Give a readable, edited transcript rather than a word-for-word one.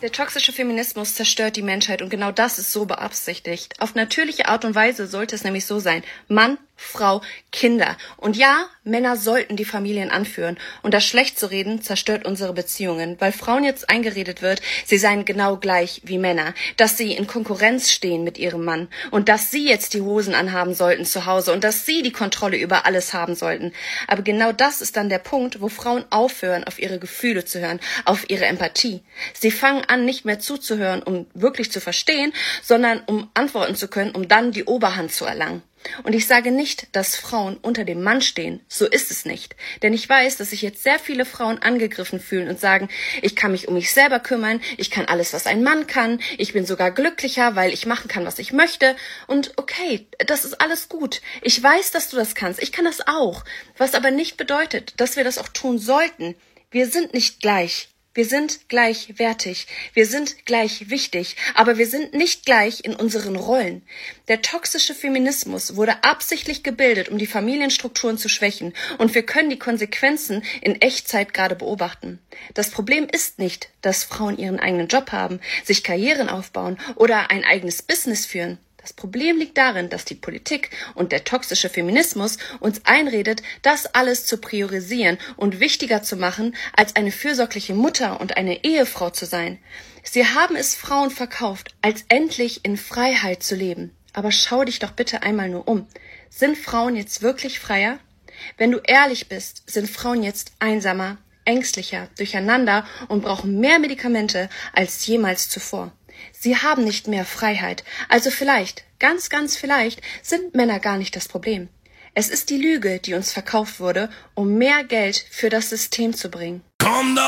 Der toxische Feminismus zerstört die Menschheit und genau das ist so beabsichtigt. Auf natürliche Art und Weise sollte es nämlich so sein. Mann, Frau, Kinder. Und ja, Männer sollten die Familien anführen. Und das schlecht zu reden zerstört unsere Beziehungen, weil Frauen jetzt eingeredet wird, sie seien genau gleich wie Männer, dass sie in Konkurrenz stehen mit ihrem Mann und dass sie jetzt die Hosen anhaben sollten zu Hause und dass sie die Kontrolle über alles haben sollten. Aber genau das ist dann der Punkt, wo Frauen aufhören, auf ihre Gefühle zu hören, auf ihre Empathie. Sie fangen an, nicht mehr zuzuhören, um wirklich zu verstehen, sondern um antworten zu können, um dann die Oberhand zu erlangen. Und ich sage nicht, dass Frauen unter dem Mann stehen. So ist es nicht. Denn ich weiß, dass sich jetzt sehr viele Frauen angegriffen fühlen und sagen, ich kann mich um mich selber kümmern, ich kann alles, was ein Mann kann, ich bin sogar glücklicher, weil ich machen kann, was ich möchte. Und okay, das ist alles gut. Ich weiß, dass du das kannst. Ich kann das auch. Was aber nicht bedeutet, dass wir das auch tun sollten. Wir sind nicht gleich. Wir sind gleichwertig, wir sind gleich wichtig, aber wir sind nicht gleich in unseren Rollen. Der toxische Feminismus wurde absichtlich gebildet, um die Familienstrukturen zu schwächen, und wir können die Konsequenzen in Echtzeit gerade beobachten. Das Problem ist nicht, dass Frauen ihren eigenen Job haben, sich Karrieren aufbauen oder ein eigenes Business führen. Das Problem liegt darin, dass die Politik und der toxische Feminismus uns einredet, das alles zu priorisieren und wichtiger zu machen, als eine fürsorgliche Mutter und eine Ehefrau zu sein. Sie haben es Frauen verkauft, als endlich in Freiheit zu leben. Aber schau dich doch bitte einmal nur um. Sind Frauen jetzt wirklich freier? Wenn du ehrlich bist, sind Frauen jetzt einsamer, ängstlicher, durcheinander und brauchen mehr Medikamente als jemals zuvor. Sie haben nicht mehr Freiheit. Also vielleicht, ganz, ganz vielleicht, sind Männer gar nicht das Problem. Es ist die Lüge, die uns verkauft wurde, um mehr Geld für das System zu bringen.